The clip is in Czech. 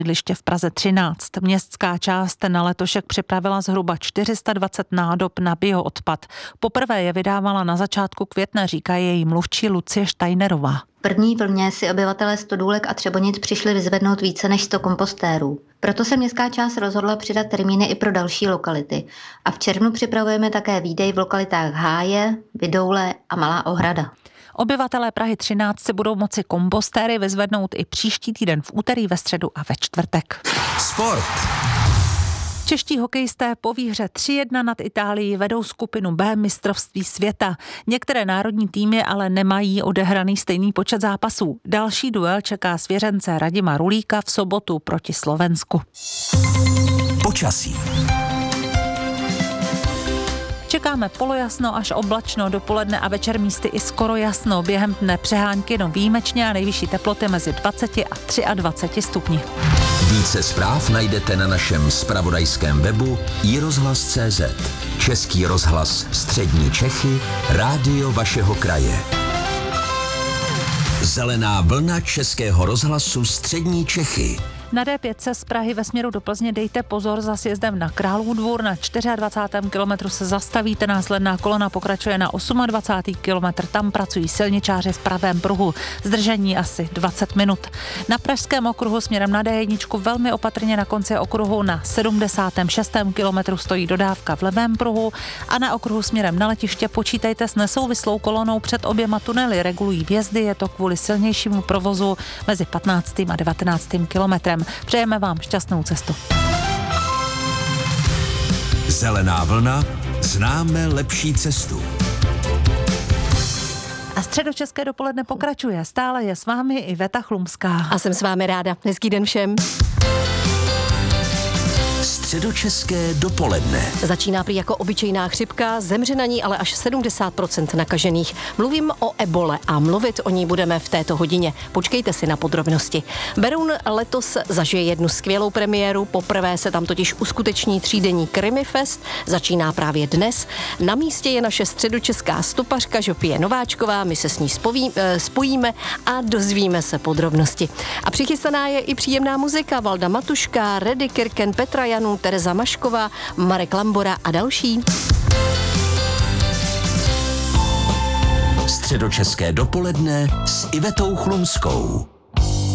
sídliště v Praze 13. Městská část na letošek připravila zhruba 420 nádob na bioodpad. Poprvé je vydávala na začátku května, říká její mluvčí Lucie Steinerová. V první vlně si obyvatelé Stodůlek a Třebonic přišli vyzvednout více než 100 kompostérů. Proto se městská část rozhodla přidat termíny i pro další lokality. A v červnu připravujeme také výdej v lokalitách Háje, Vidoule a Malá Ohrada. Obyvatelé Prahy 13 si budou moci kompostéry vyzvednout i příští týden v úterý, ve středu a ve čtvrtek. Sport. Čeští hokejisté po výhře 3-1 nad Itálií vedou skupinu B mistrovství světa. Některé národní týmy ale nemají odehraný stejný počet zápasů. Další duel čeká svěřence Radima Rulíka v sobotu proti Slovensku. Počasí. Čekáme polojasno až oblačno, dopoledne a večer místy i skoro jasno. Během dne přehánky jenom výjimečně a nejvyšší teploty mezi 20 a 23 stupni. Více zpráv najdete na našem zpravodajském webu iRozhlas.cz. Český rozhlas Střední Čechy, rádio vašeho kraje. Zelená vlna Českého rozhlasu Střední Čechy. Na D5 z Prahy ve směru do Plzně dejte pozor za sjezdem na Králův Dvůr. Na 24. kilometru se zastavíte, následná kolona pokračuje na 28. kilometr. Tam pracují silničáři v pravém pruhu. Zdržení asi 20 minut. Na pražském okruhu směrem na D1 velmi opatrně na konci okruhu na 76. kilometru stojí dodávka v levém pruhu a na okruhu směrem na letiště počítejte s nesouvislou kolonou před oběma tunely. Regulují vjezdy, je to kvůli silnějšímu provozu mezi 15. a 19. kilometrem. Přejeme vám šťastnou cestu. Zelená vlna, známe lepší cestu. A středočeské dopoledne pokračuje. Stále je s vámi Iveta Chlumská. A jsem s vámi ráda. Hezký den všem. Středočeské dopoledne. Začíná prý jako obyčejná chřipka, zemře na ní ale až 70% nakažených. Mluvím o ebole a mluvit o ní budeme v této hodině. Počkejte si na podrobnosti. Beroun letos zažije jednu skvělou premiéru, poprvé se tam totiž uskuteční třídenní Krimifest, začíná právě dnes. Na místě je naše středočeská stopařka Žofie Nováčková, my se s ní spojíme a dozvíme se podrobnosti. A přichystaná je i příjemná muzika, Valda Matuška, Redy Kirken, Petra Janů, Tereza Mašková, Marek Lambora a další. Středočeské dopoledne s Ivetou Chlumskou.